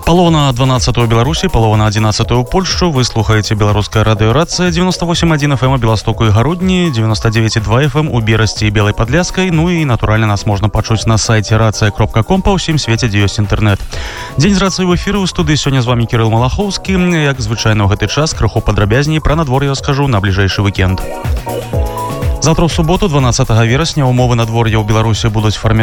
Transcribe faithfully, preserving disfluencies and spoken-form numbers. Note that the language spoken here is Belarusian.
Палова на дванадцатую ў Беларусі, палова на адзінаццатую ў Польшчу. Вы слухаеце беларуская радыёрацыя девяносто восемь один эф эм у Беластоку і Гародні, девяносто девять два эф эм у Берасці і Белай Падляскай. Ну і, натуральна, нас можна пачуць на сайце рацыя кропка ком па ўсім свеце, дзе ёсць інтэрнэт. Дзень з рацыі ў эфіры ў студыі. Сёння з вами Кірыл Малахоўскі. Як звычайна ў гэты час, крыху падрабязней пра надвор'е скажу на бліжэйшы вікенд. Завтра ў суботу, дванаццатага верасня, умовы надвор'я ў Беларусі будуць фарміраваць